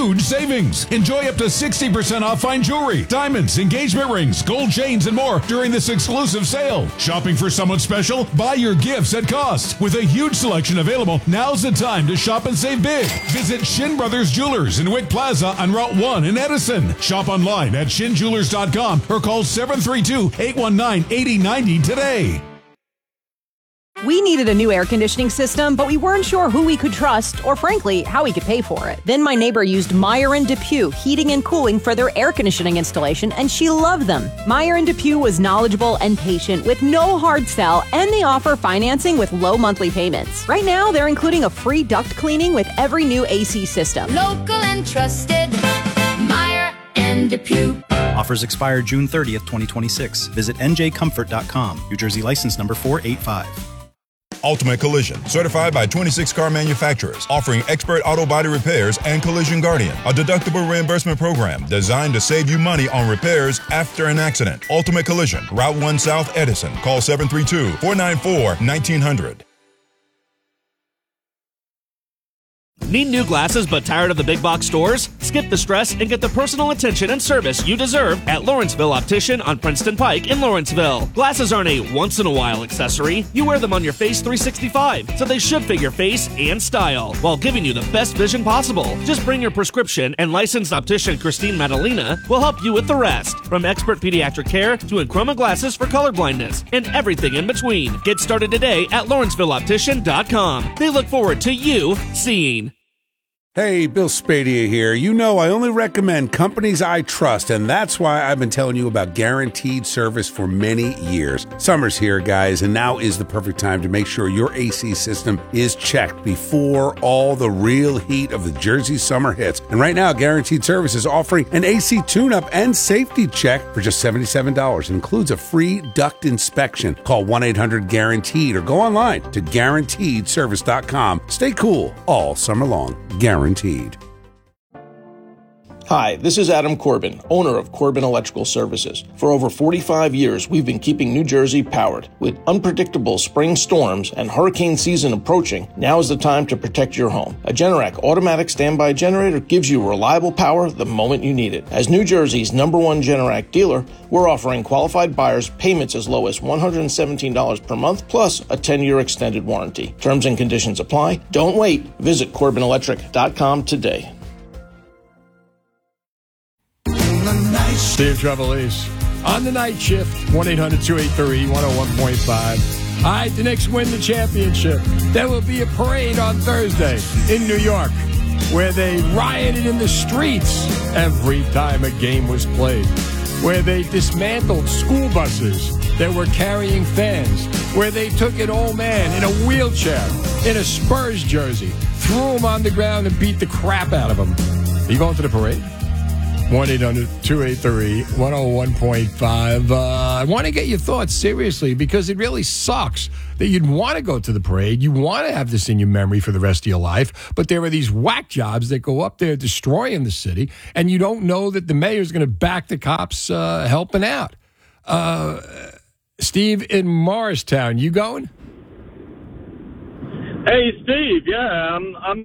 huge savings. Enjoy up to 60% off fine jewelry, diamonds, engagement rings, gold chains, and more during this exclusive sale. Shopping for someone special? Buy your gifts at cost. With a huge selection available, now's the time to shop and save big. Visit Shin Brothers Jewelers in Wick Plaza on Route 1 in Edison. Shop online at shinjewelers.com or call 732-819-8090 today. We needed a new air conditioning system, but we weren't sure who we could trust or, frankly, how we could pay for it. Then my neighbor used Meyer & DePuy Heating and Cooling for their air conditioning installation, and she loved them. Meyer & DePuy was knowledgeable and patient with no hard sell, and they offer financing with low monthly payments. Right now, they're including a free duct cleaning with every new AC system. Local and trusted, Meyer & DePuy. Offers expire June 30th, 2026. Visit njcomfort.com. New Jersey license number 485. Ultimate Collision, certified by 26 car manufacturers, offering expert auto body repairs and Collision Guardian, a deductible reimbursement program designed to save you money on repairs after an accident. Ultimate Collision, Route 1 South, Edison. Call 732-494-1900. Need new glasses but tired of the big box stores? Skip the stress and get the personal attention and service you deserve at Lawrenceville Optician on Princeton Pike in Lawrenceville. Glasses aren't a once-in-a-while accessory. You wear them on your face 365, so they should fit your face and style while giving you the best vision possible. Just bring your prescription and licensed optician Christine Madalena will help you with the rest. From expert pediatric care to Enchroma glasses for colorblindness and everything in between. Get started today at LawrencevilleOptician.com. They look forward to you seeing. Hey, Bill Spadia here. You know I only recommend companies I trust, and that's why I've been telling you about Guaranteed Service for many years. Summer's here, guys, and now is the perfect time to make sure your AC system is checked before all the real heat of the Jersey summer hits. And right now, Guaranteed Service is offering an AC tune-up and safety check for just $77. It includes a free duct inspection. Call 1-800-GUARANTEED or go online to GuaranteedService.com. Stay cool all summer long. Guaranteed. Hi, this is Adam Corbin, owner of Corbin Electrical Services. For over 45 years, we've been keeping New Jersey powered. With unpredictable spring storms and hurricane season approaching, now is the time to protect your home. A Generac automatic standby generator gives you reliable power the moment you need it. As New Jersey's #1 Generac dealer, we're offering qualified buyers payments as low as $117 per month, plus a 10-year extended warranty. Terms and conditions apply. Don't wait. Visit CorbinElectric.com today. Steve Trevelise on the night shift, 1-800-283-101.5. All right, the Knicks win the championship. There will be a parade on Thursday in New York where they rioted in the streets every time a game was played, where they dismantled school buses that were carrying fans, where they took an old man in a wheelchair, in a Spurs jersey, threw him on the ground and beat the crap out of him. Are you going to the parade? 1-800-283-101.5. I want to get your thoughts, seriously, because it really sucks that you'd want to go to the parade. You want to have this in your memory for the rest of your life, but there are these whack jobs that go up there destroying the city, and you don't know that the mayor's going to back the cops helping out. Steve in Morristown, you going? Hey, Steve. Yeah, I'm.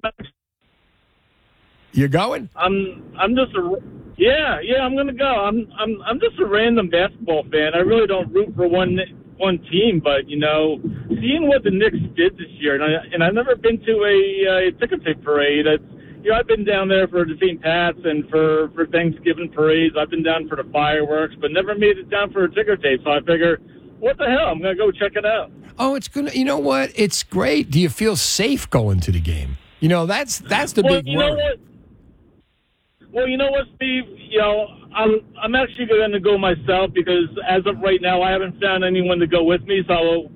You going? I'm just a. Yeah, I'm gonna go. I'm just a random basketball fan. I really don't root for one team, but you know, seeing what the Knicks did this year, and I've never been to a ticker tape parade. I've been down there for the St. Pat's and for Thanksgiving parades. I've been down for the fireworks, but never made it down for a ticker tape. So I figure, what the hell? I'm gonna go check it out. Oh, it's gonna. You know what? It's great. Do you feel safe going to the game? You know, that's the big you word. Know what? Well, you know what, Steve? You know, I'm actually going to go myself because as of right now, I haven't found anyone to go with me. So,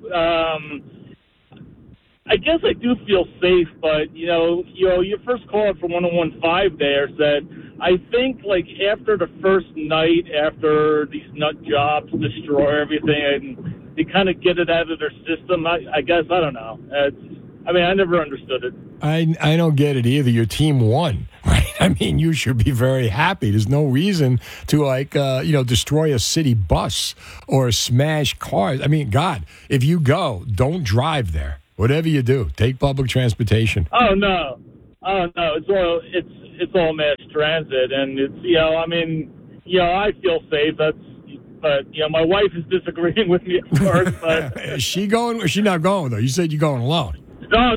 I guess I do feel safe. But you know, your first caller from 101.5 there said, I think like after the first night, after these nut jobs destroy everything and they kind of get it out of their system. I guess I don't know. I never understood it. I don't get it either. Your team won, right? I mean, you should be very happy. There's no reason to destroy a city bus or smash cars. I mean, God, if you go, don't drive there. Whatever you do, take public transportation. Oh no. It's it's all mass transit, and it's I mean, I feel safe. But my wife is disagreeing with me, of course. But Is she going? Or is she not going though? You said you're going alone. No.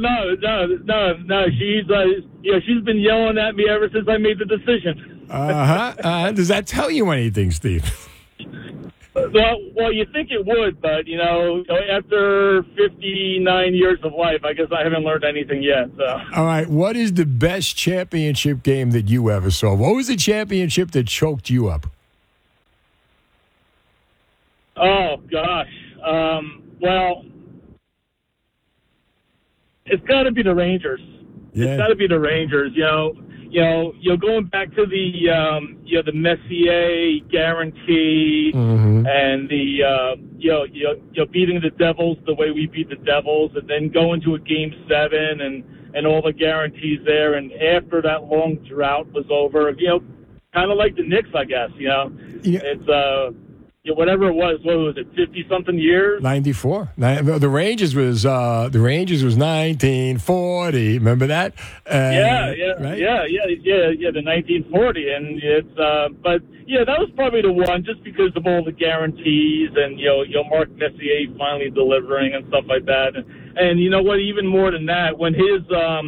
She's been yelling at me ever since I made the decision. Does that tell you anything, Steve? Well, you think it would, but after 59 years of life, I guess I haven't learned anything yet. So. All right, what is the best championship game that you ever saw? What was the championship that choked you up? Oh gosh, well, it's got to be the Rangers. Yeah. It's got to be the Rangers. Going back to the Messier guarantee and the beating the Devils the way we beat the Devils, and then going to a Game 7 and all the guarantees there, and after that long drought was over, kind of like the Knicks, I guess. It's whatever it was. What was it? 50-something years. 94. The Rangers was 1940. Remember that? Right? The 1940, and it's but that was probably the one, just because of all the guarantees and Mark Messier finally delivering and stuff like that, and you know what? Even more than that, when his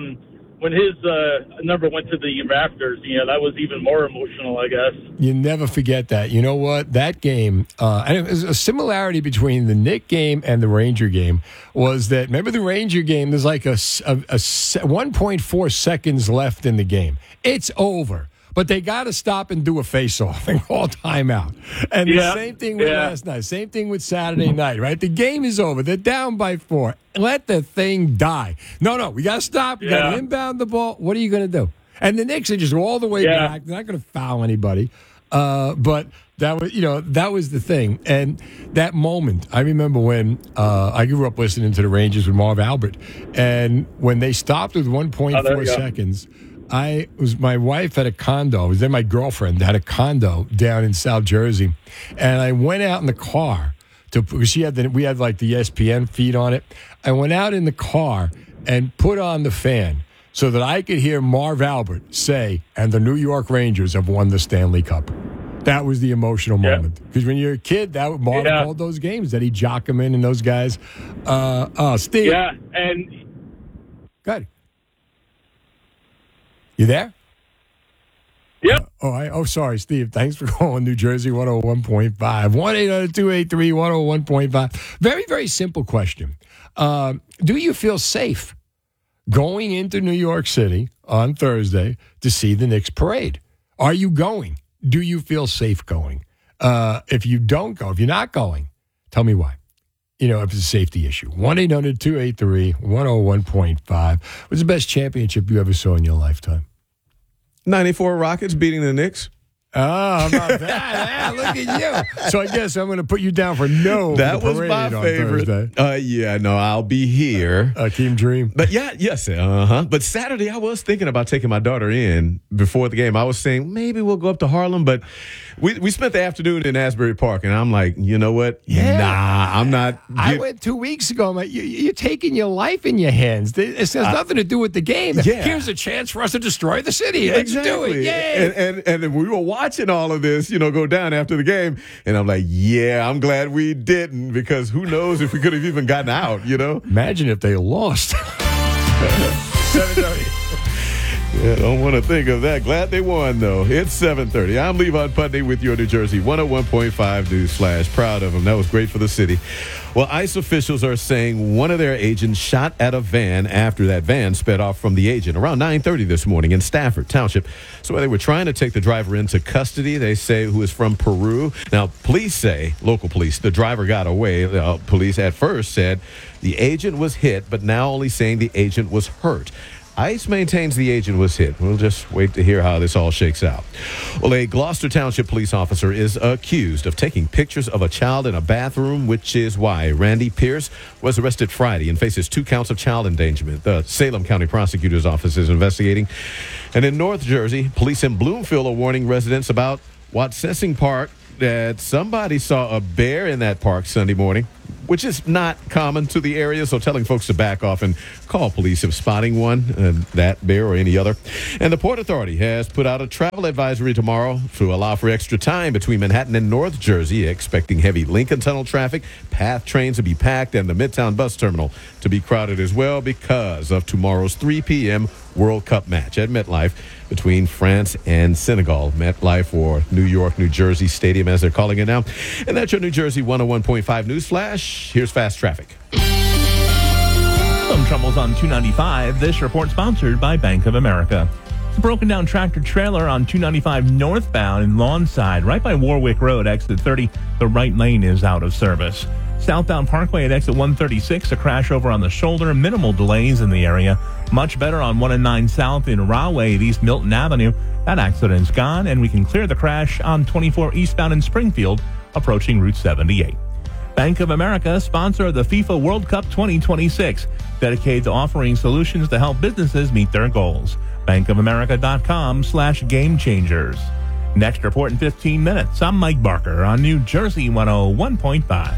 number went to the rafters, that was even more emotional, I guess. You never forget that. You know what? That game, and it was a similarity between the Knick game and the Ranger game, was that, remember the Ranger game, there's like a 1.4 seconds left in the game. It's over. But they got to stop and do a face-off and call timeout. And the same thing with last night. Same thing with Saturday night, right? The game is over. They're down by 4. Let the thing die. No, we got to stop. We got to inbound the ball. What are you going to do? And the Knicks are just all the way back. They're not going to foul anybody. But that was the thing. And that moment, I remember when I grew up listening to the Rangers with Marv Albert. And when they stopped with 1.4 seconds, my wife had a condo. Then my girlfriend had a condo down in South Jersey, and I went out in the car because we had like the ESPN feed on it. I went out in the car and put on the fan so that I could hear Marv Albert say, "And the New York Rangers have won the Stanley Cup." That was the emotional moment, because when you're a kid, Marv called those games, Eddie Jockman and those guys. Steve. Yeah, and good. You there? Yep. Sorry, Steve. Thanks for calling New Jersey 101.5. 1-800-283-101.5. Very, very simple question. Do you feel safe going into New York City on Thursday to see the Knicks parade? Are you going? Do you feel safe going? If you don't go, if you're not going, tell me why. If it's a safety issue. 1-800-283-101.5. What's the best championship you ever saw in your lifetime? 94 Rockets beating the Knicks. Oh, how about that? Look at you. So I guess I'm going to put you down for no. That was my favorite. I'll be here. Team Dream. But yes. But Saturday, I was thinking about taking my daughter in before the game. I was saying maybe we'll go up to Harlem, but we spent the afternoon in Asbury Park, and I'm like, you know what? Yeah. Nah, I'm not. I went 2 weeks ago. I'm like, you're taking your life in your hands. It has nothing to do with the game. Yeah. Here's a chance for us to destroy the city. Let's do it. Yay. And we were watching all of this, go down after the game, and I'm like, I'm glad we didn't, because who knows if we could have even gotten out, Imagine if they lost. 7:30. Yeah, don't want to think of that. Glad they won, though. It's 7:30. I'm Levon Putney with your New Jersey 101.5 News Flash. Proud of them. That was great for the city. Well, ICE officials are saying one of their agents shot at a van after that van sped off from the agent around 9:30 this morning in Stafford Township. So they were trying to take the driver into custody, they say, who is from Peru. Now, police say, local police, the driver got away. Police at first said the agent was hit, but now only saying the agent was hurt. ICE maintains the agent was hit. We'll just wait to hear how this all shakes out. Well, a Gloucester Township police officer is accused of taking pictures of a child in a bathroom, which is why Randy Pierce was arrested Friday and faces 2 counts of child endangerment. The Salem County Prosecutor's Office is investigating. And in North Jersey, police in Bloomfield are warning residents about Watsessing Park that somebody saw a bear in that park Sunday morning. which is not common to the area, so telling folks to back off and call police if spotting one, that bear or any other. And the Port Authority has put out a travel advisory tomorrow to allow for extra time between Manhattan and North Jersey, expecting heavy Lincoln Tunnel traffic, path trains to be packed, and the Midtown bus terminal to be crowded as well because of tomorrow's 3 p.m. World Cup match at MetLife between France and Senegal. MetLife, or New York, New Jersey Stadium, as they're calling it now. And that's your New Jersey 101.5 News Flash. Here's fast traffic. Some troubles on 295. This report sponsored by Bank of America. It's a broken down tractor trailer on 295 northbound in Lawnside, right by Warwick Road, exit 30. The right lane is out of service. Southbound Parkway at exit 136, a crash over on the shoulder. Minimal delays in the area. Much better on 109 South in Rahway at East Milton Avenue. That accident's gone, and we can clear the crash on 24 eastbound in Springfield, approaching Route 78. Bank of America, sponsor of the FIFA World Cup 2026, dedicated to offering solutions to help businesses meet their goals. bankofamerica.com/game changers. Next report in 15 minutes. I'm Mike Barker on New Jersey 101.5.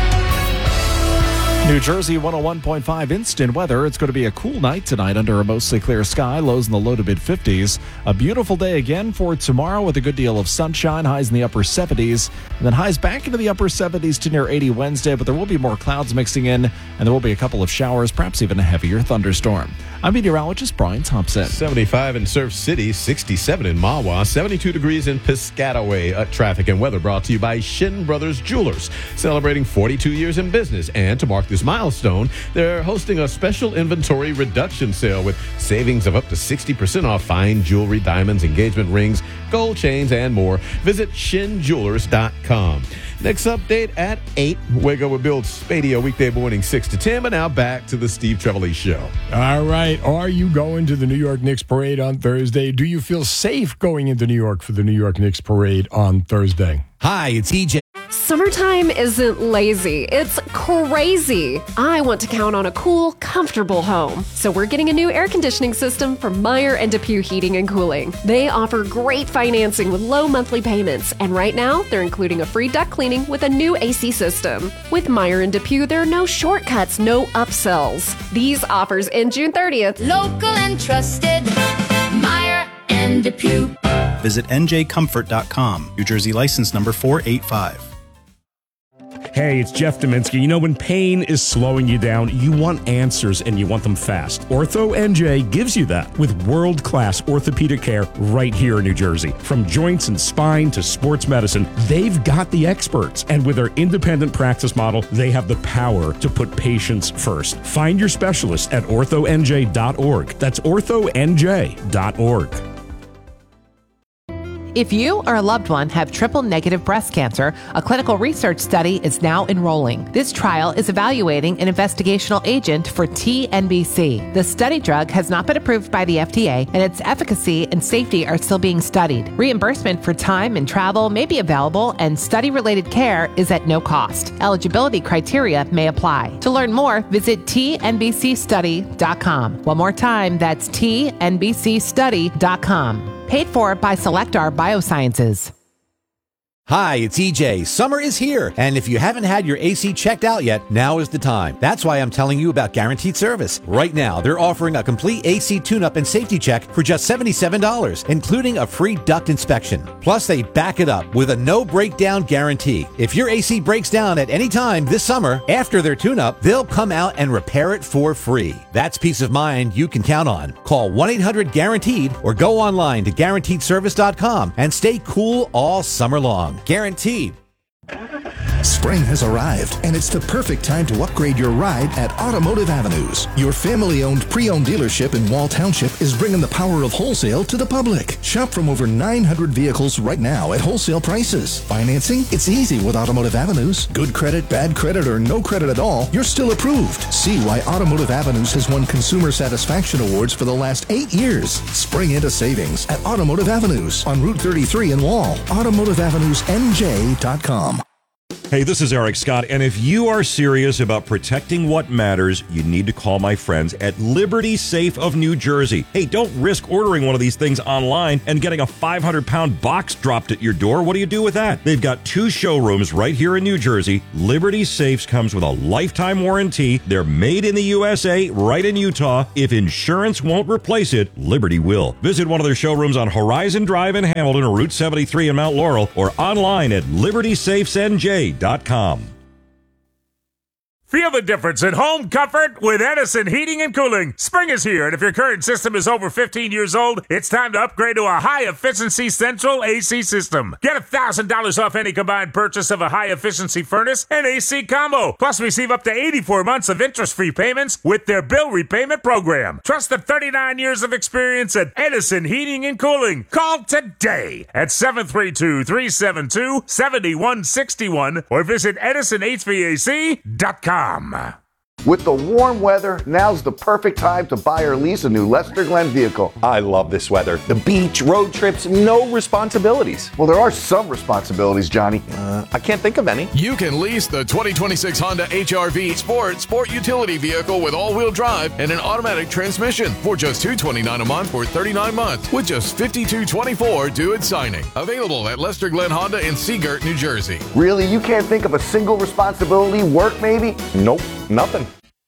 New Jersey 101.5 instant weather. It's going to be a cool night tonight under a mostly clear sky. Lows in the low to mid 50s. A beautiful day again for tomorrow with a good deal of sunshine. Highs in the upper 70s. And then highs back into the upper 70s to near 80 Wednesday. But there will be more clouds mixing in. And there will be a couple of showers, perhaps even a heavier thunderstorm. I'm meteorologist Brian Thompson. 75 in Surf City, 67 in Mahwah, 72 degrees in Piscataway. Traffic and weather brought to you by Shin Brothers Jewelers, celebrating 42 years in business. And to mark this milestone, they're hosting a special inventory reduction sale with savings of up to 60% off fine jewelry, diamonds, engagement rings, gold chains, and more. Visit shinjewelers.com. Next update at 8. Wake up with Bill Spadia, weekday morning 6 to 10. But now back to the Steve Trevelise Show. All right. Are you going to the New York Knicks parade on Thursday? Do you feel safe going into New York for the New York Knicks parade on Thursday? Hi, it's EJ. Summertime isn't lazy, it's crazy. I want to count on a cool, comfortable home. So we're getting a new air conditioning system from Meyer and DePuy Heating and Cooling. They offer great financing with low monthly payments, and right now they're including a free duct cleaning with a new AC system. With Meyer and DePuy, there are no shortcuts, no upsells. These offers end June 30th. Local and trusted, Meyer and DePuy. Visit njcomfort.com. New Jersey license number 485. Hey, it's Jeff Dominski. You know, when pain is slowing you down, you want answers and you want them fast. Ortho NJ gives you that with world-class orthopedic care right here in New Jersey. From joints and spine to sports medicine, they've got the experts. And with their independent practice model, they have the power to put patients first. Find your specialist at orthonj.org. That's orthonj.org. If you or a loved one have triple-negative breast cancer, a clinical research study is now enrolling. This trial is evaluating an investigational agent for TNBC. The study drug has not been approved by the FDA, and its efficacy and safety are still being studied. Reimbursement for time and travel may be available, and study-related care is at no cost. Eligibility criteria may apply. To learn more, visit tnbcstudy.com. One more time, that's tnbcstudy.com. Paid for by Selectar Biosciences. Hi, it's EJ. Summer is here, and if you haven't had your AC checked out yet, now is the time. That's why I'm telling you about Guaranteed Service. Right now, they're offering a complete AC tune-up and safety check for just $77, including a free duct inspection. Plus, they back it up with a no-breakdown guarantee. If your AC breaks down at any time this summer, after their tune-up, they'll come out and repair it for free. That's peace of mind you can count on. Call 1-800-GUARANTEED or go online to GuaranteedService.com and stay cool all summer long. Guaranteed. Spring has arrived, and it's the perfect time to upgrade your ride at Automotive Avenues. Your family-owned pre-owned dealership in Wall Township is bringing the power of wholesale to the public. Shop from over 900 vehicles right now at wholesale prices. Financing? It's easy with Automotive Avenues. Good credit, bad credit, or no credit at all, you're still approved. See why Automotive Avenues has won Consumer Satisfaction Awards for the last 8 years. Spring into savings at Automotive Avenues on Route 33 in Wall. AutomotiveAvenuesNJ.com. Hey, this is Eric Scott, and if you are serious about protecting what matters, you need to call my friends at Liberty Safe of New Jersey. Hey, don't risk ordering one of these things online and getting a 500-pound box dropped at your door. What do you do with that? They've got 2 showrooms right here in New Jersey. Liberty Safes comes with a lifetime warranty. They're made in the USA, right in Utah. If insurance won't replace it, Liberty will. Visit one of their showrooms on Horizon Drive in Hamilton or Route 73 in Mount Laurel, or online at libertysafesnj.com. Feel the difference in home comfort with Edison Heating and Cooling. Spring is here, and if your current system is over 15 years old, it's time to upgrade to a high-efficiency central AC system. Get $1,000 off any combined purchase of a high-efficiency furnace and AC combo. Plus, receive up to 84 months of interest-free payments with their bill repayment program. Trust the 39 years of experience at Edison Heating and Cooling. Call today at 732-372-7161 or visit EdisonHVAC.com. With the warm weather, now's the perfect time to buy or lease a new Lester Glenn vehicle. I love this weather. The beach, road trips, no responsibilities. Well, there are some responsibilities, Johnny. I can't think of any. You can lease the 2026 Honda HR-V Sport utility vehicle with all-wheel drive and an automatic transmission for just $229 a month for 39 months with just $52.24 due at signing. Available at Lester Glenn Honda in Seagirt, New Jersey. Really? You can't think of a single responsibility? Work, maybe? Nope, nothing.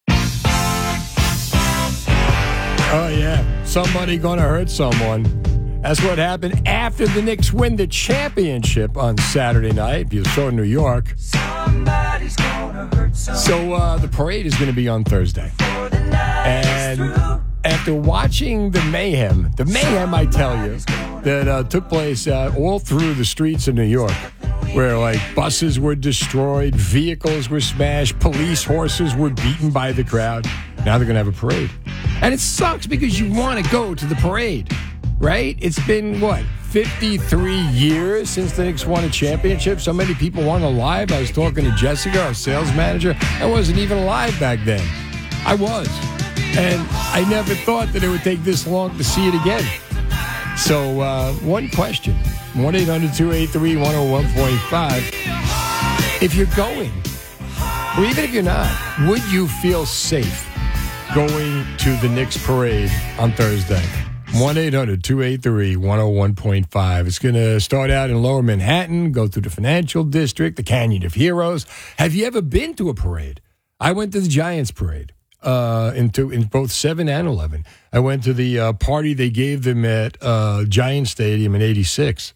Oh, yeah. Somebody going to hurt someone. That's what happened after the Knicks win the championship on Saturday night. If you saw in New York. Somebody's gonna hurt someone. So the parade is going to be on Thursday. And after watching the mayhem, I tell you, that took place all through the streets of New York, where like buses were destroyed, vehicles were smashed, police horses were beaten by the crowd. Now they're going to have a parade. And it sucks because you want to go to the parade, right? It's been, 53 years since the Knicks won a championship. So many people weren't alive. I was talking to Jessica, our sales manager. I wasn't even alive back then. I was. And I never thought that it would take this long to see it again. So one question, 1-800-283-101.5. If you're going, or even if you're not, would you feel safe going to the Knicks parade on Thursday? 1-800-283-101.5. It's going to start out in Lower Manhattan, go through the Financial District, the Canyon of Heroes. Have you ever been to a parade? I went to the Giants parade in both 7 and 11. I went to the party they gave them at Giant Stadium in 86.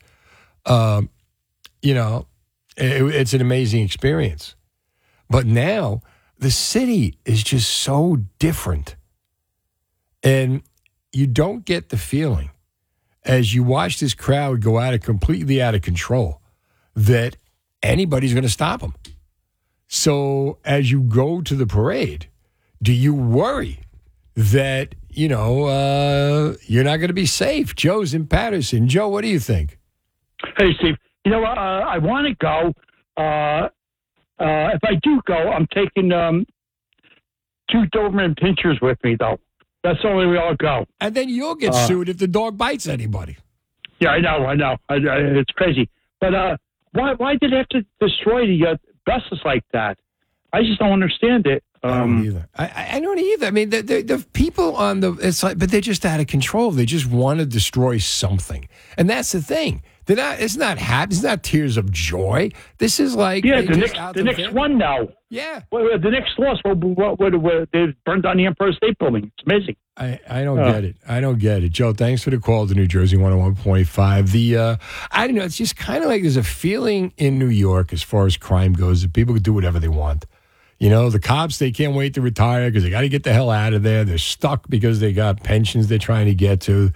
It's an amazing experience. But now the city is just so different. And you don't get the feeling, as you watch this crowd go completely out of control, that anybody's going to stop them. So as you go to the parade, do you worry that, you're not going to be safe? Joe's in Patterson. Joe, what do you think? Hey, Steve. I want to go. If I do go, I'm taking 2 Doberman Pinschers with me, though. That's the only way I'll go. And then you'll get sued if the dog bites anybody. Yeah, I know. It's crazy. But why did they have to destroy the buses like that? I just don't understand it. I don't either. I don't either. I mean, the people on but they're just out of control. They just want to destroy something, and that's the thing. They're not. It's not happy. It's not tears of joy. This is like the Knicks won now. Yeah, the Knicks lost. What they burned down the Empire State Building. It's amazing. I don't get it. I don't get it. Joe, thanks for the call to New Jersey 101.5. I don't know. It's just kind of like there's a feeling in New York as far as crime goes that people can do whatever they want. The cops, they can't wait to retire because they got to get the hell out of there. They're stuck because they got pensions they're trying to get to.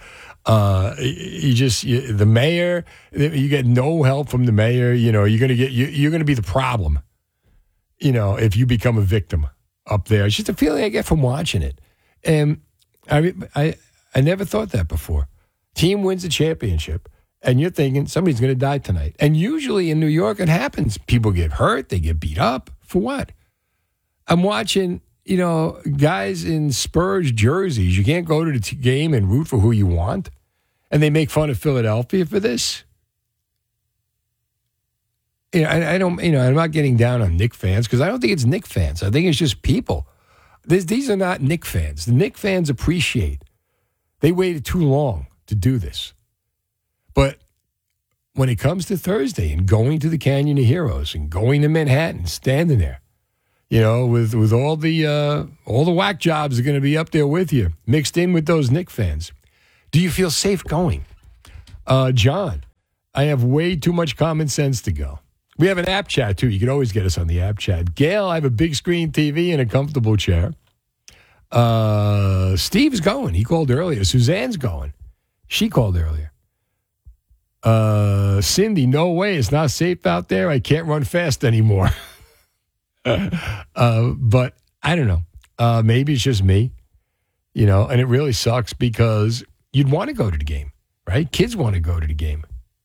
The mayor, you get no help from the mayor. You're going to be the problem, if you become a victim up there. It's just a feeling I get from watching it. And I never thought that before. Team wins a championship, and you're thinking somebody's going to die tonight. And usually in New York, it happens. People get hurt. They get beat up. For what? I'm watching, guys in Spurs jerseys. You can't go to the game and root for who you want. And they make fun of Philadelphia for this. I don't, I'm not getting down on Knick fans because I don't think it's Knick fans. I think it's just people. These are not Knick fans. The Knick fans appreciate. They waited too long to do this. But when it comes to Thursday and going to the Canyon of Heroes and going to Manhattan, standing there, with all the whack jobs are going to be up there with you, mixed in with those Knick fans. Do you feel safe going? John, I have way too much common sense to go. We have an app chat, too. You can always get us on the app chat. Gail, I have a big screen TV and a comfortable chair. Steve's going. He called earlier. Suzanne's going. She called earlier. Cindy, no way. It's not safe out there. I can't run fast anymore. But I don't know. Maybe it's just me, and it really sucks because you'd want to go to the game, right? Kids want to go to the game.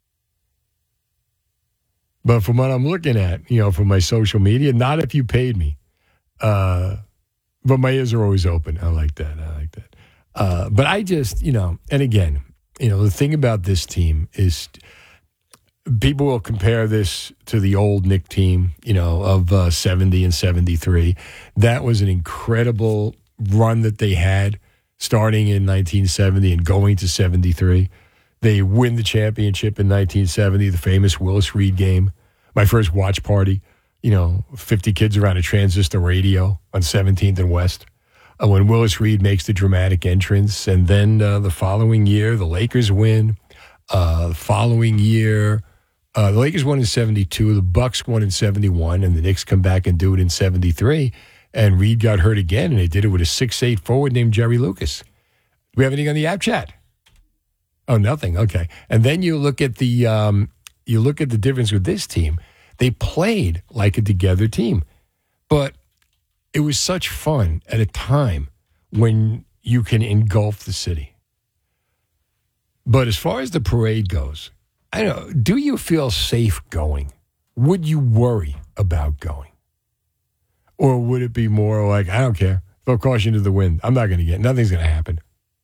But from what I'm looking at, from my social media, not if you paid me. But my ears are always open. I like that. But I just, and again, the thing about this team is people will compare this to the old Knick team, of 70 and 73. That was an incredible run that they had starting in 1970 and going to 73. They win the championship in 1970, the famous Willis Reed game. My first watch party, 50 kids around a transistor radio on 17th and West. When Willis Reed makes the dramatic entrance. And then the following year, the Lakers win. The following year, the Lakers won in 72, the Bucks won in 71, and the Knicks come back and do it in 73. And Reed got hurt again, and they did it with a 6'8" forward named Jerry Lucas. Do we have anything on the app chat? Oh, nothing. Okay. And then you look at the difference with this team. They played like a together team, but it was such fun at a time when you can engulf the city. But as far as the parade goes, I don't know, do you feel safe going? Would you worry about going? Or would it be more like, I don't care, throw caution to the wind. I'm not going to get, nothing's going to happen.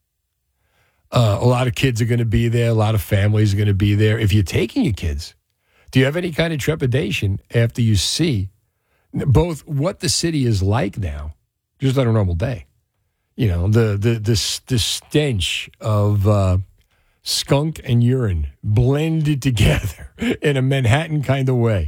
A lot of kids are going to be there. A lot of families are going to be there. If you're taking your kids, do you have any kind of trepidation after you see both what the city is like now, just on a normal day? The stench of skunk and urine blended together in a Manhattan kind of way.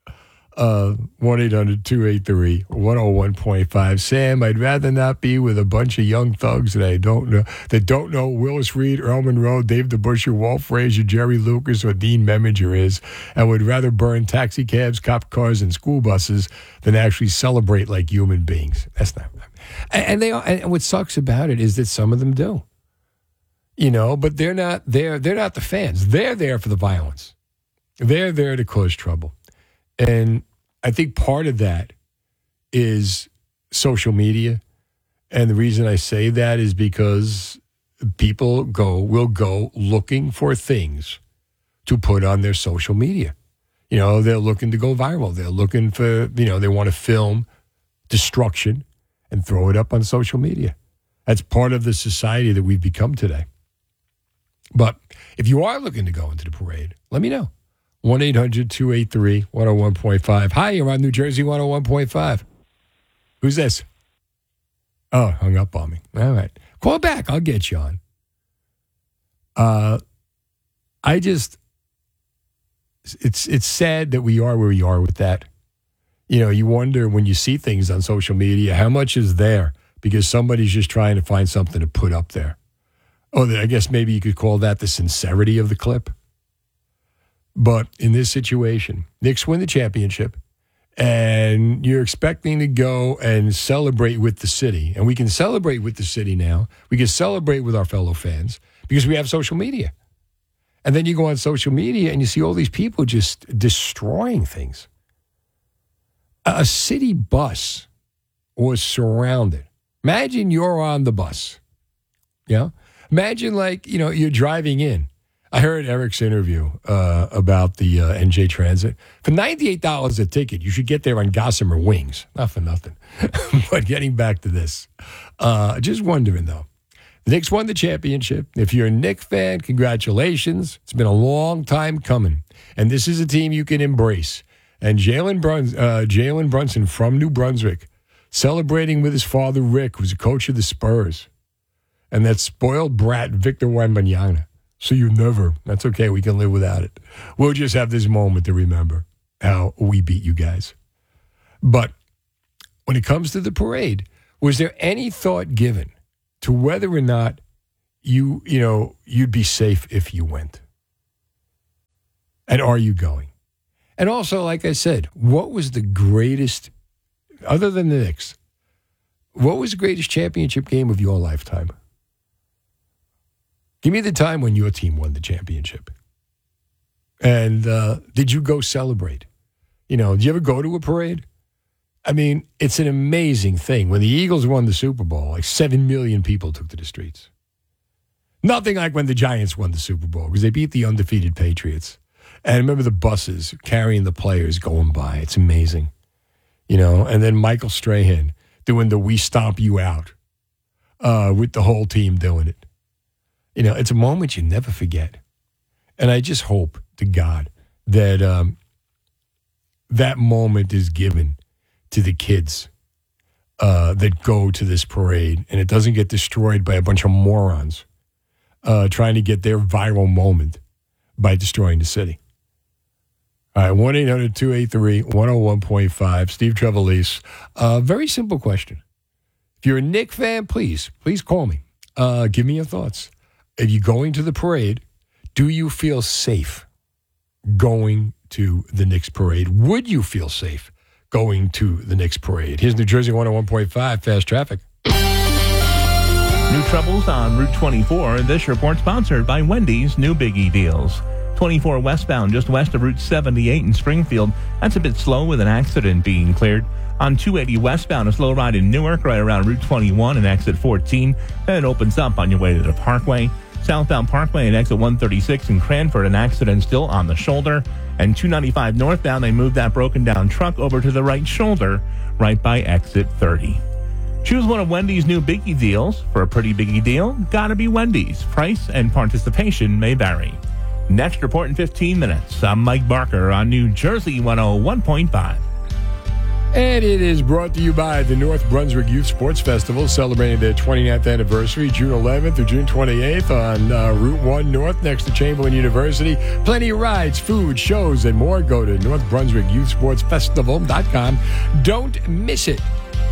1-800-283-101.5. Sam, I'd rather not be with a bunch of young thugs that don't know Willis Reed, Earl Monroe, Dave DeBusschere, Walt Frazier, Jerry Lucas, or Dean Meminger is, and would rather burn taxi cabs, cop cars, and school buses than actually celebrate like human beings. That's not right. And what sucks about it is that some of them do. But they're not there. They're not the fans. They're there for the violence. They're there to cause trouble. And I think part of that is social media. And the reason I say that is because people will go looking for things to put on their social media. They're looking to go viral. They're looking for, they want to film destruction and throw it up on social media. That's part of the society that we've become today. But if you are looking to go into the parade, let me know. 1-800-283-101.5. Hi, you're on New Jersey 101.5. Who's this? Oh, hung up on me. All right. Call back. I'll get you on. It's sad that we are where we are with that. You wonder when you see things on social media, how much is there because somebody's just trying to find something to put up there. Oh, I guess maybe you could call that the sincerity of the clip. But in this situation, Knicks win the championship, and you're expecting to go and celebrate with the city. And we can celebrate with the city now. We can celebrate with our fellow fans because we have social media. And then you go on social media and you see all these people just destroying things. A city bus was surrounded. Imagine you're on the bus. Imagine you're driving in. I heard Eric's interview about the NJ Transit. For $98 a ticket, you should get there on Gossamer Wings. Not for nothing. But getting back to this, just wondering, though. The Knicks won the championship. If you're a Knicks fan, congratulations. It's been a long time coming. And this is a team you can embrace. And Jalen Brunson from New Brunswick, celebrating with his father, Rick, who's a coach of the Spurs. And that spoiled brat, Victor Wembanyama. So that's okay, we can live without it. We'll just have this moment to remember how we beat you guys. But when it comes to the parade, was there any thought given to whether or not you'd be safe if you went? And are you going? And also, like I said, what was the greatest, other than the Knicks, what was the greatest championship game of your lifetime? Give me the time when your team won the championship. And did you go celebrate? Did you ever go to a parade? I mean, it's an amazing thing. When the Eagles won the Super Bowl, like 7 million people took to the streets. Nothing like when the Giants won the Super Bowl because they beat the undefeated Patriots. And I remember the buses carrying the players going by. It's amazing. And then Michael Strahan doing the "We Stomp You Out" with the whole team doing it. It's a moment you never forget. And I just hope to God that that moment is given to the kids that go to this parade and it doesn't get destroyed by a bunch of morons trying to get their viral moment by destroying the city. All right, 1-800-283-101.5. Steve Trevelise. Very simple question. If you're a Knick fan, please call me. Give me your thoughts. If you're going to the parade, do you feel safe going to the Knicks parade? Would you feel safe going to the Knicks parade? Here's New Jersey 101.5 Fast Traffic. New troubles on Route 24. This report sponsored by Wendy's New Biggie Deals. 24 westbound just west of Route 78 in Springfield. That's a bit slow with an accident being cleared. On 280 westbound, a slow ride in Newark right around Route 21 and exit 14. Then it opens up on your way to the Parkway. Southbound Parkway and exit 136 in Cranford, an accident still on the shoulder. And 295 northbound, they moved that broken down truck over to the right shoulder right by exit 30. Choose one of Wendy's New Biggie Deals. For a pretty biggie deal, gotta be Wendy's. Price and participation may vary. Next report in 15 minutes. I'm Mike Barker on New Jersey 101.5. And it is brought to you by the North Brunswick Youth Sports Festival, celebrating their 29th anniversary, June 11th through June 28th on Route 1 North next to Chamberlain University. Plenty of rides, food, shows, and more. Go to NorthBrunswickYouthSportsFestival.com. Don't miss it.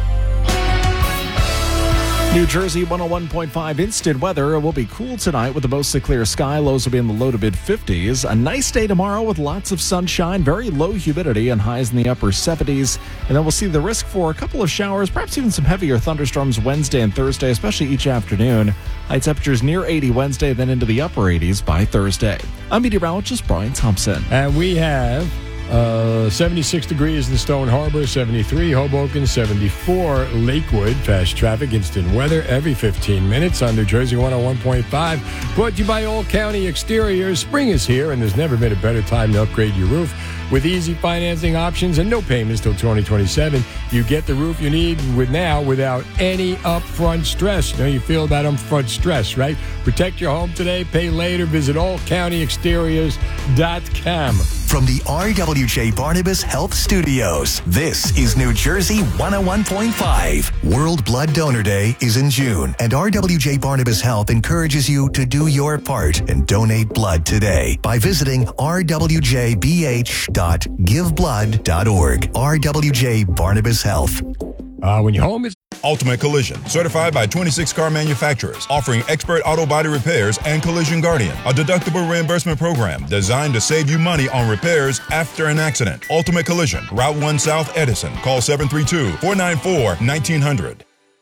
New Jersey 101.5 instant weather. It will be cool tonight with a mostly clear sky. Lows will be in the low to mid 50s. A nice day tomorrow with lots of sunshine, very low humidity, and highs in the upper 70s. And then we'll see the risk for a couple of showers, perhaps even some heavier thunderstorms Wednesday and Thursday, especially each afternoon. High temperatures near 80 Wednesday, then into the upper 80s by Thursday. I'm meteorologist Brian Thompson. And we have 76 degrees in Stone Harbor, 73 Hoboken, 74 Lakewood. Fast traffic, instant weather every 15 minutes on New Jersey 101.5. Brought to you by All County Exteriors. Spring is here, and there's never been a better time to upgrade your roof. With easy financing options and no payments till 2027, you get the roof you need now without any upfront stress. You know you feel about upfront stress, right? Protect your home today, pay later. Visit allcountyexteriors.com. From the RWJ Barnabas Health Studios, this is New Jersey 101.5. World Blood Donor Day is in June, and RWJ Barnabas Health encourages you to do your part and donate blood today by visiting rwjbh.giveblood.org. RWJ Barnabas Health. When you're home, it's Ultimate Collision, certified by 26 car manufacturers, offering expert auto body repairs and Collision Guardian, a deductible reimbursement program designed to save you money on repairs after an accident. Ultimate Collision, Route 1 South, Edison. Call 732-494-1900.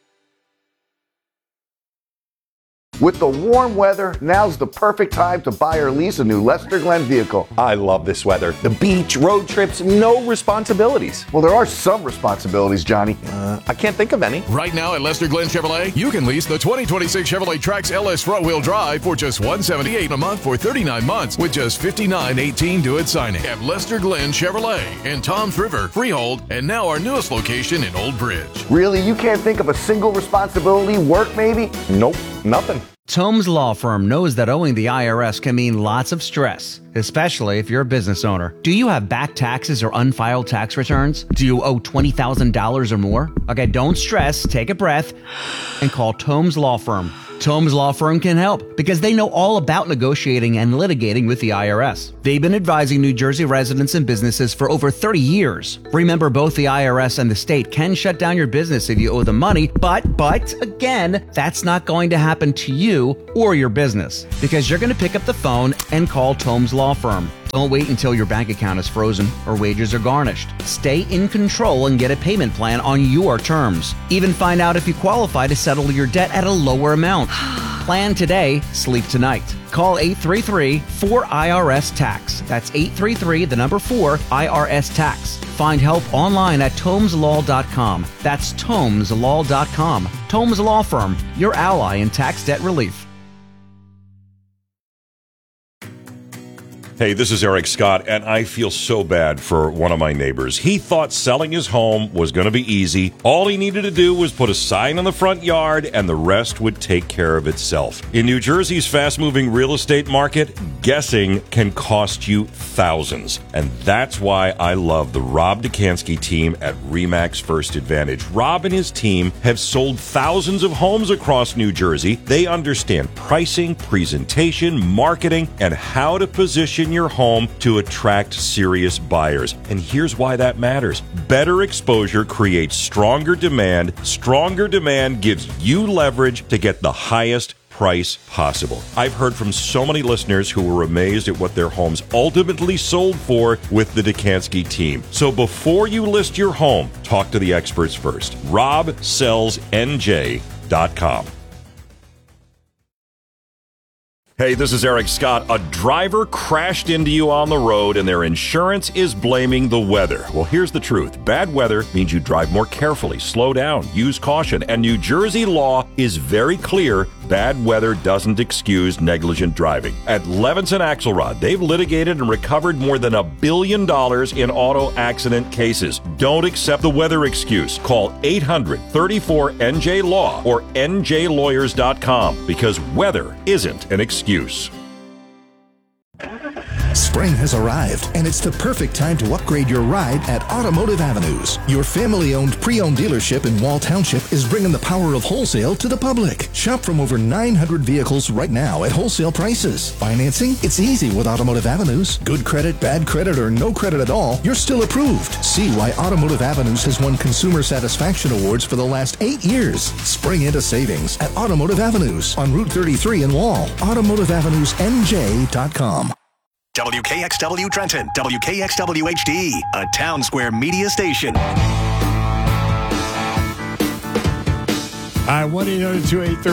With the warm weather, now's the perfect time to buy or lease a new Lester Glenn vehicle. I love this weather. The beach, road trips, no responsibilities. Well, there are some responsibilities, Johnny. I can't think of any. Right now at Lester Glenn Chevrolet, you can lease the 2026 Chevrolet Trax LS front-wheel drive for just $178 a month for 39 months with just $59.18 due at signing. At Lester Glenn Chevrolet in Toms River, Freehold, and now our newest location in Old Bridge. Really? You can't think of a single responsibility? Work, maybe? Nope, nothing. Tomes Law Firm knows that owing the IRS can mean lots of stress, especially if you're a business owner. Do you have back taxes or unfiled tax returns? Do you owe $20,000 or more? Okay, don't stress, take a breath, and call Tomes Law Firm. Tomes Law Firm can help because they know all about negotiating and litigating with the IRS. They've been advising New Jersey residents and businesses for over 30 years. Remember, both the IRS and the state can shut down your business if you owe them money, but again, that's not going to happen to you or your business because you're going to pick up the phone and call Tomes Law Firm. Don't wait until your bank account is frozen or wages are garnished. Stay in control and get a payment plan on your terms. Even find out if you qualify to settle your debt at a lower amount. Plan today, sleep tonight. Call 833-4IRS-TAX. That's 833-4-IRS-TAX. Find help online at TomesLaw.com. That's TomesLaw.com. Tomes Law Firm, your ally in tax debt relief. Hey, this is Eric Scott, and I feel so bad for one of my neighbors. He thought selling his home was going to be easy. All he needed to do was put a sign on the front yard, and the rest would take care of itself. In New Jersey's fast-moving real estate market, guessing can cost you thousands. And that's why I love the Rob Dekanski team at RE/MAX First Advantage. Rob and his team have sold thousands of homes across New Jersey. They understand pricing, presentation, marketing, and how to position your home to attract serious buyers. And here's why that matters. Better exposure creates stronger demand. Stronger demand gives you leverage to get the highest price possible. I've heard from so many listeners who were amazed at what their homes ultimately sold for with the Dekanski team. So before you list your home, talk to the experts first. RobSellsNJ.com. Hey, this is Eric Scott. A driver crashed into you on the road and their insurance is blaming the weather. Well, here's the truth. Bad weather means you drive more carefully, slow down, use caution. And New Jersey law is very clear. Bad weather doesn't excuse negligent driving. At Levinson Axelrod, they've litigated and recovered more than $1 billion in auto accident cases. Don't accept the weather excuse. Call 800-34-NJ-LAW or njlawyers.com because weather isn't an excuse. Spring has arrived, and it's the perfect time to upgrade your ride at Automotive Avenues. Your family-owned pre-owned dealership in Wall Township is bringing the power of wholesale to the public. Shop from over 900 vehicles right now at wholesale prices. Financing? It's easy with Automotive Avenues. Good credit, bad credit, or no credit at all, you're still approved. See why Automotive Avenues has won Consumer Satisfaction Awards for the last 8 years. Spring into savings at Automotive Avenues on Route 33 in Wall. AutomotiveAvenuesNJ.com. WKXW Trenton, WKXW HD, a Town Square media station. All right, 1-800-2830.